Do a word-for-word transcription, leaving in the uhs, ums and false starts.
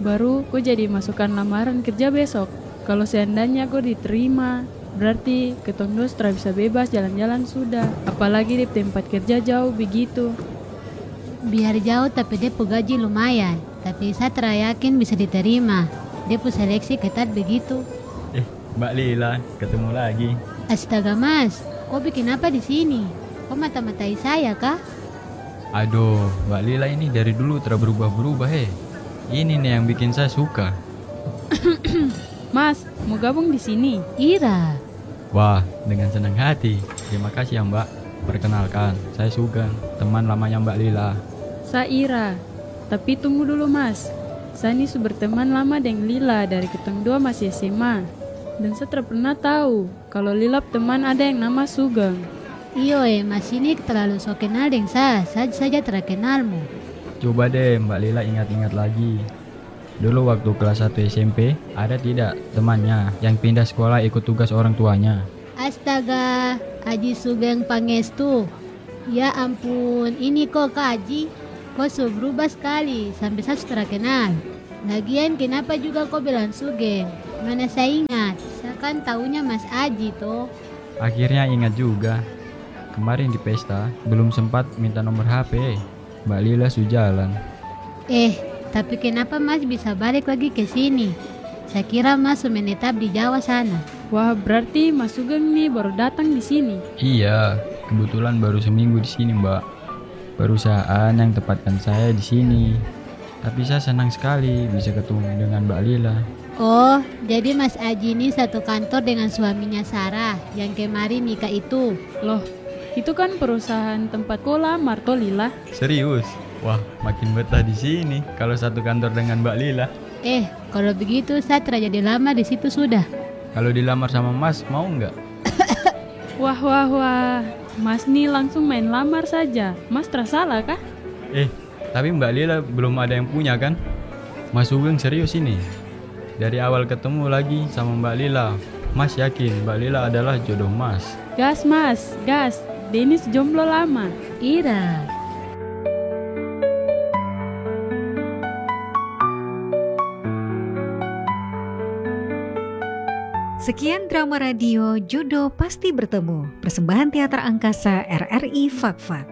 baru kau jadi masukkan lamaran kerja besok. Kalau seandainya kau diterima, berarti ketong dua sudah bisa bebas jalan-jalan sudah. Apalagi di tempat kerja jauh begitu. Biar jauh tapi dia pu gaji lumayan. Tapi saya yakin bisa diterima. Dia pu seleksi ketat begitu. Eh, Mbak Lila, ketemu lagi. Astaga Mas, kau bikin apa di sini? Kau mata-matai saya kah? Aduh, Mbak Lila ini dari dulu terus berubah-berubah he. Ini nih yang bikin saya suka. Mas, mau gabung di sini? Ira. Wah, dengan senang hati. Terima kasih ya Mbak. Perkenalkan, saya Sugeng, teman lamanya Mbak Lila. Saya Ira. Tapi tunggu dulu Mas. Saya ini sudah berteman lama dengan Lila dari ketong dua masih S M A. Dan saya tidak pernah tahu kalau Lila teman ada yang nama Sugeng. Iyo eh, Mas ini terlalu so kenal dengan saya. Saya saja terkenalmu. Coba deh Mbak Lila ingat-ingat lagi. Dulu waktu kelas satu S M P, ada tidak temannya yang pindah sekolah ikut tugas orang tuanya? Astaga, Aji Sugeng Pangestu. Ya ampun, ini kok Kak Aji? Kok sudah berubah sekali, sampai saya sudah kenal. Lagian kenapa juga kau bilang Sugeng? Mana saya ingat, saya kan taunya Mas Aji toh. Akhirnya ingat juga. Kemarin di pesta, belum sempat minta nomor H P. Mbak Lila sudah jalan. Eh, tapi kenapa Mas bisa balik lagi ke sini? Saya kira Mas sudah menetap di Jawa sana. Wah, berarti Mas Sugeng nih baru datang di sini. Iya, kebetulan baru seminggu di sini Mbak. Perusahaan yang tempatkan saya di sini. Tapi saya senang sekali bisa ketemu dengan Mbak Lila. Oh, jadi Mas Aji ini satu kantor dengan suaminya Sarah yang kemarin nikah itu. Loh, itu kan perusahaan tempat kau lamar toh Lila. Serius? Wah, makin betah di sini kalau satu kantor dengan Mbak Lila. Eh, kalau begitu saya telah jadi lama di situ sudah. Kalau dilamar sama Mas, mau nggak? Wah, wah, wah. Mas nih langsung main lamar saja. Mas tersalah kah? Eh, tapi Mbak Lila belum ada yang punya kan? Mas Sugeng serius ini. Dari awal ketemu lagi sama Mbak Lila, Mas yakin Mbak Lila adalah jodoh Mas. Gas Mas, gas. Dennis jomblo lama. Ira. Sekian drama radio Jodoh Pasti Bertemu, persembahan teater angkasa R R I Fakfak.